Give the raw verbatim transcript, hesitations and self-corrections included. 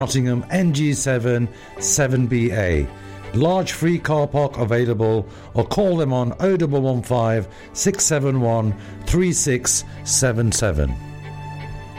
Nottingham N G seven seven B A. Large free car park available, or call them on oh one one five, six seven one, three six seven seven.